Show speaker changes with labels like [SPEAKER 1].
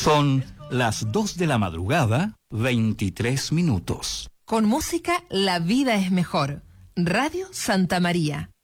[SPEAKER 1] Son las 2 de la madrugada, 23 minutos.
[SPEAKER 2] Con música, la vida es mejor. Radio Santa María.